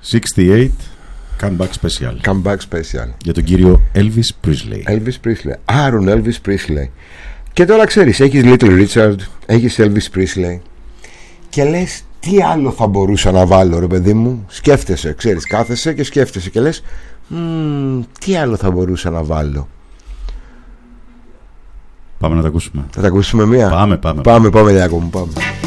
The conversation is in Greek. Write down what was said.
68 Comeback Special. Comeback Special. Για τον κύριο Elvis Presley. Elvis Presley. Άρον Elvis Presley. Και τώρα ξέρεις, έχεις Little Richard, έχεις Elvis Presley και λες τι άλλο θα μπορούσα να βάλω, ρε παιδί μου. Σκέφτεσαι, ξέρεις, κάθεσαι και σκέφτεσαι και λες τι άλλο θα μπορούσα να βάλω. Πάμε να τα ακούσουμε. Θα τα ακούσουμε μία. Πάμε Διάκο μου, πάμε.